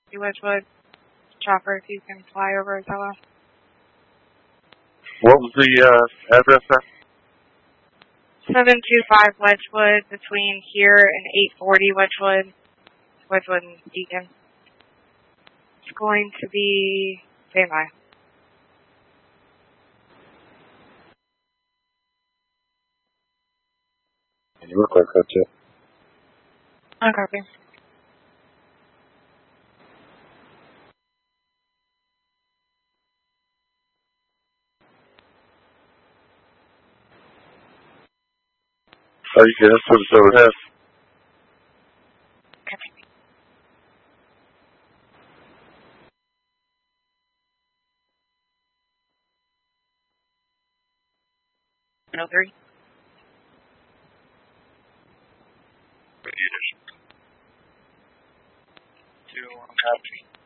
Wedgewood. Chopper, if you can fly over Othello. What was the address there? 725 Wedgewood, between here and 840 Wedgewood and Deacon. It's going to be, stand by. You look like that, too. I copy. Oh, you can put us overhead. Copy. No 3. Two, I'm happy.